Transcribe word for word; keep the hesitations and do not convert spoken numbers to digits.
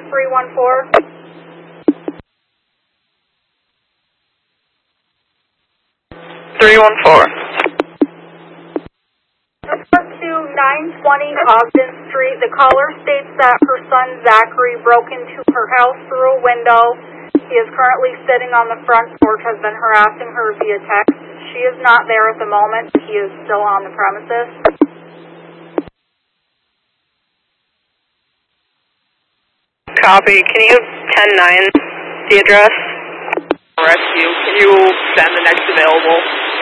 three one four. three one four. Report to nine twenty Ogden Street. The caller states that her son Zachary broke into her house through a window. He is currently sitting on the front porch, has been harassing her via text. She is not there at the moment. He is still on the premises. Copy. Can you ten nine the address? Rescue. Can you send the next available?